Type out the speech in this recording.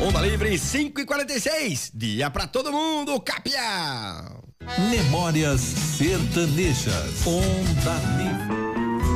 Onda Livre 5:46. Dia pra todo mundo, Capial. Memórias Sertanejas. Onda Livre.